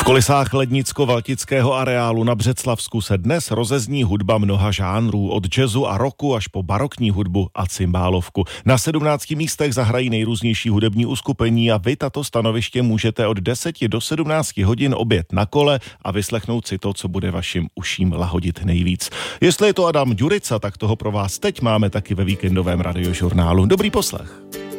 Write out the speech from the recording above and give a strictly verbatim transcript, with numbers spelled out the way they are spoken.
V kulisách lednicko-valtického areálu na Břeclavsku se dnes rozezní hudba mnoha žánrů, od jazzu a rocku až po barokní hudbu a cymbálovku. Na sedmnácti místech zahrají nejrůznější hudební uskupení a vy tato stanoviště můžete od deseti do sedmnácti hodin objet na kole a vyslechnout si to, co bude vašim uším lahodit nejvíc. Jestli je to Adam Ďurica, tak toho pro vás teď máme taky ve víkendovém radiožurnálu. Dobrý poslech.